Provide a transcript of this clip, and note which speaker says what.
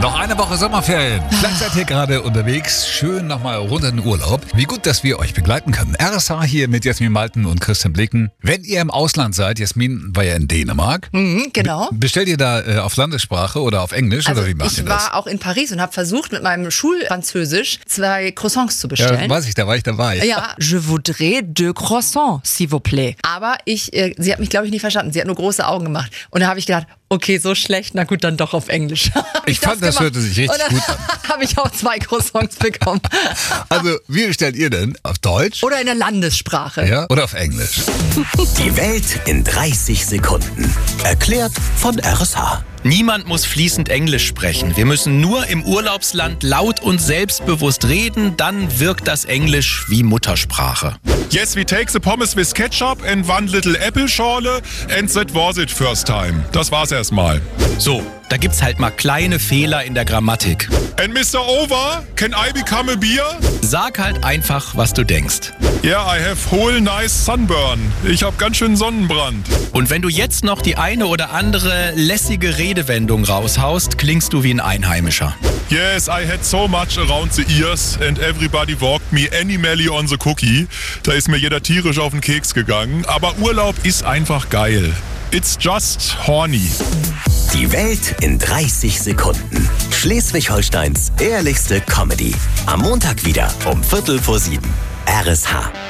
Speaker 1: Noch eine Woche Sommerferien. Vielleicht seid ihr gerade unterwegs. Schön nochmal runter in den Urlaub. Wie gut, dass wir euch begleiten können. RSH hier mit Jasmin Malten und Christian Blicken. Wenn ihr im Ausland seid, Jasmin war ja in Dänemark.
Speaker 2: Genau.
Speaker 1: Bestellt ihr da auf Landessprache oder auf Englisch?
Speaker 2: Also
Speaker 1: oder wie macht ihr
Speaker 2: ich
Speaker 1: das?
Speaker 2: war auch in Paris und habe versucht, mit meinem Schulfranzösisch 2 Croissants zu bestellen.
Speaker 1: Ja, weiß ich, da war ich dabei.
Speaker 2: Ja, je voudrais 2 croissants, s'il vous plaît. Aber sie hat mich, glaube ich, nicht verstanden. Sie hat nur große Augen gemacht. Und da habe ich gedacht, okay, so schlecht, na gut, dann doch auf Englisch.
Speaker 1: Ich fand, das hörte sich richtig gut an.
Speaker 2: Habe ich auch 2 Croissants bekommen.
Speaker 1: Also, wie bestellt ihr denn? Auf Deutsch?
Speaker 2: Oder in der Landessprache.
Speaker 1: Ja, oder auf Englisch?
Speaker 3: Die Welt in 30 Sekunden. Erklärt von RSH.
Speaker 4: Niemand muss fließend Englisch sprechen. Wir müssen nur im Urlaubsland laut und selbstbewusst reden, dann wirkt das Englisch wie Muttersprache.
Speaker 5: Yes, we take the pommes with ketchup and one little apple schorle and that was it first time. Das war's erstmal.
Speaker 4: So, da gibt's halt mal kleine Fehler in der Grammatik.
Speaker 5: And Mr. Over, can I become a beer?
Speaker 4: Sag halt einfach, was du denkst.
Speaker 5: Yeah, I have whole nice sunburn. Ich hab ganz schön Sonnenbrand.
Speaker 4: Und wenn du jetzt noch die eine oder andere lässige Redewendung raushaust, klingst du wie ein Einheimischer.
Speaker 5: Yes, I had so much around the ears and everybody walked me animally on the cookie. Da ist mir jeder tierisch auf den Keks gegangen. Aber Urlaub ist einfach geil. It's just horny.
Speaker 3: Die Welt in 30 Sekunden. Schleswig-Holsteins ehrlichste Comedy. Am Montag wieder um 6:45. RSH.